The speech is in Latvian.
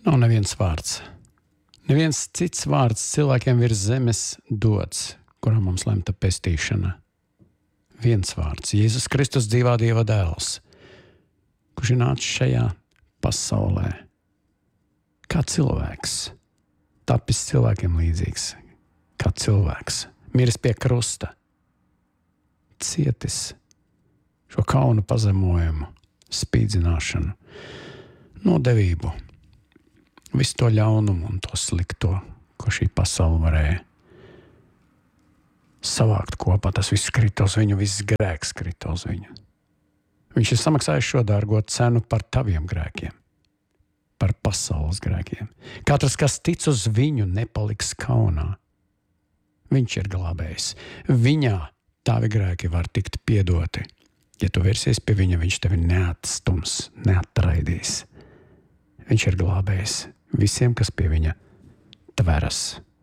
Nav neviens vārds. Neviens cits vārds cilvēkiem virs zemes dots, kurā mums lemta pestīšana. Viens vārds – Jēzus Kristus dzīvā Dieva dēls, kurš ir nācis šajā pasaulē kā cilvēks, tapis cilvēkiem līdzīgs, kā cilvēks, miris pie krusta, cietis šo kaunu pazemojumu, spīdzināšanu, nodevību, visu to ļaunumu un to slikto, ko šī pasaule varēja savākt kopā. Tas viss krita uz viņu, viss grēks krita uz viņu. Viņš ir samaksājis šo dārgo cenu par taviem grēkiem, par pasaules grēkiem. Katrs, kas tic uz viņu, nepaliks kaunā. Viņš ir glābējs. Viņā tavi grēki var tikt piedoti. Ja tu vērsies pie viņa, viņš tevi neatstums, neatraidīs. Viņš ir glābējs visiem, kas pie viņa tveras.